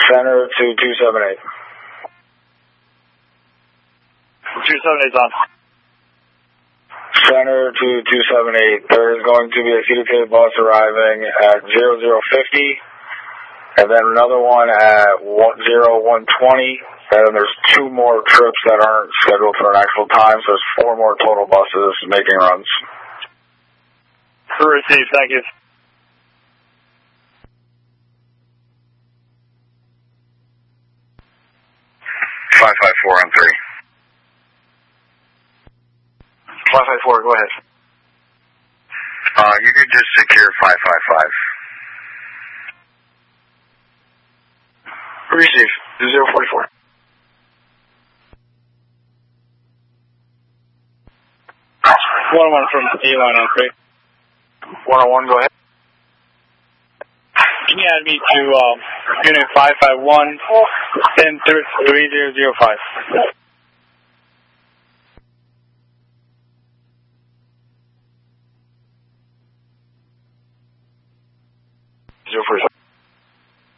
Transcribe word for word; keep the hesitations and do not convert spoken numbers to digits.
Center to two seven eight. two seven eight's on. Center to two seven eight. There is going to be a C D K bus arriving at zero zero fifty, and then another one at zero one twenty, and then there's two more trips that aren't scheduled for an actual time, so there's four more total buses making runs. Received, thank you. five five four on three. five five four, go ahead. Uh, you could just secure five five five. Receive, zero four four. one oh one from A-line on three. one oh one, go ahead. Can you add me to um, unit five five one, ten three zero zero five? zero four four.